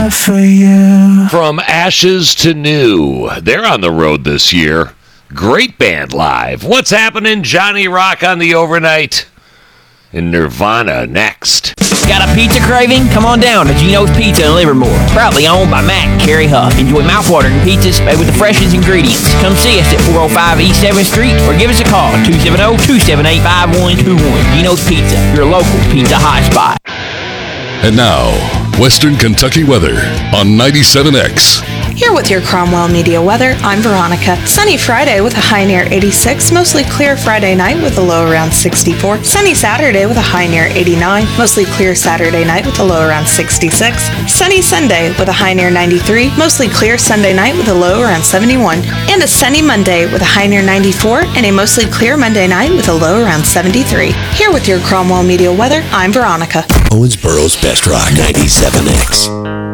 For you. From ashes to new. They're on the road this year. Great band live. What's happening? Johnny Rock on the overnight. And Nirvana next. Got a pizza craving? Come on down to Gino's Pizza in Livermore. Proudly owned by Matt and Carrie Huff. Enjoy mouthwatering pizzas made with the freshest ingredients. Come see us at 405 East 7th Street or give us a call at 270-278-5121. Gino's Pizza, your local pizza hotspot. And now, Western Kentucky weather on 97X. Here with your Cromwell Media weather, I'm Veronica. Sunny Friday with a high near 86. Mostly clear Friday night with a low around 64. Sunny Saturday with a high near 89. Mostly clear Saturday night with a low around 66. Sunny Sunday with a high near 93. Mostly clear Sunday night with a low around 71. And a sunny Monday with a high near 94. And a mostly clear Monday night with a low around 73. Here with your Cromwell Media weather, I'm Veronica. Owensboro's Best Rock 97X.